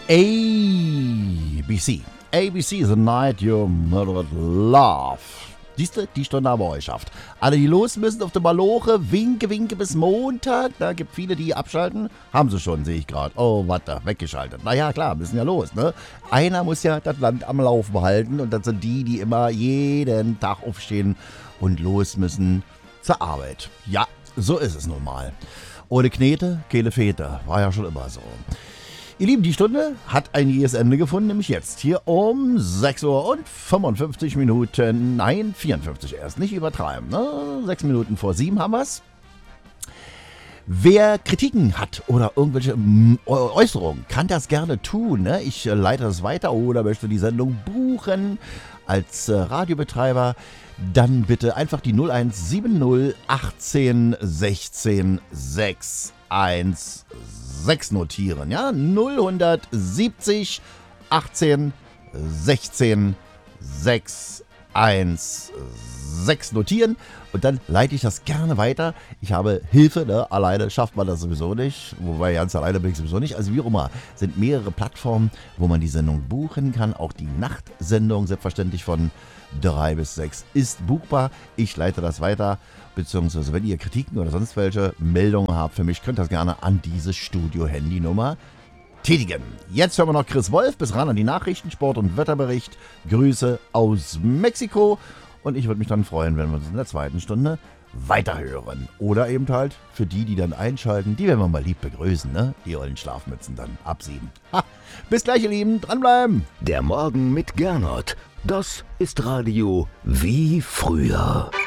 ABC. ABC, the night you murdered love. Siehste, die Stunde haben wir euch geschafft. Alle, die los müssen auf der Maloche, winke, winke bis Montag. Da gibt viele, die abschalten. Haben sie schon, sehe ich gerade. Oh, warte, weggeschaltet. Naja, klar, müssen ja los, ne? Einer muss ja das Land am Laufen behalten. Und das sind die, die immer jeden Tag aufstehen und los müssen zur Arbeit. Ja, so ist es nun mal. Ohne Knete, keine Fete. War ja schon immer so. Ihr Lieben, die Stunde hat ein jähes Ende gefunden, nämlich jetzt hier um 6 Uhr und 55 Minuten, nein, 54 erst, nicht übertreiben, ne? 6 Minuten vor 7 haben wir's. Wer Kritiken hat oder irgendwelche Äußerungen, kann das gerne tun, ne? Ich leite das weiter oder möchte die Sendung buchen als Radiobetreiber, dann bitte einfach die 0170 18 16 616 notieren, ja, 0170 18 16 616 notieren und dann leite ich das gerne weiter. Ich habe Hilfe, ne? Alleine schafft man das sowieso nicht, wobei ganz alleine bin ich sowieso nicht. Also wie auch immer, sind mehrere Plattformen, wo man die Sendung buchen kann. Auch die Nachtsendung, selbstverständlich von 3 bis 6, ist buchbar. Ich leite das weiter, beziehungsweise wenn ihr Kritiken oder sonst welche Meldungen habt für mich, könnt ihr das gerne an diese Studio-Handynummer tätigen. Jetzt hören wir noch Chris Wolf, bis ran an die Nachrichten, Sport- und Wetterbericht. Grüße aus Mexiko und ich würde mich dann freuen, wenn wir uns in der zweiten Stunde weiterhören. Oder eben halt für die, die dann einschalten, die werden wir mal lieb begrüßen, ne? Die ollen Schlafmützen dann ab 7. Ha. Bis gleich, ihr Lieben, dranbleiben. Der Morgen mit Gernot, das ist Radio wie früher.